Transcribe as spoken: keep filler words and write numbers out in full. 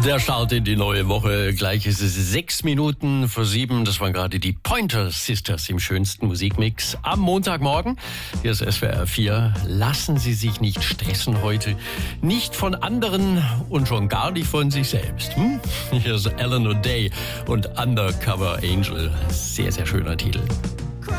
Der Start in die neue Woche. Gleich ist es sechs Minuten vor sieben. Das waren gerade die Pointer Sisters im schönsten Musikmix am Montagmorgen. Hier ist S W R vier. Lassen Sie sich nicht stressen heute. Nicht von anderen und schon gar nicht von sich selbst. Hm? Hier ist Alan O'Day und Undercover Angel. Sehr, sehr schöner Titel.